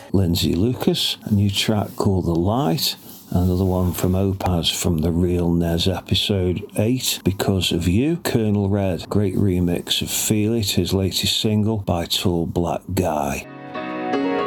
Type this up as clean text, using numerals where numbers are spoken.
Lindsay Lucas, a new track called The Light. Another one from Opaz from the Real Nez episode 8, Because of You. Colonel Red, great remix of Feel It, his latest single by Tall Black Guy.